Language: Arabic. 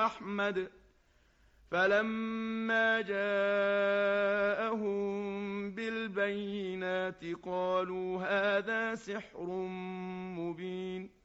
أحمد فلما جاءهم بالبينات قالوا هذا سحر مبين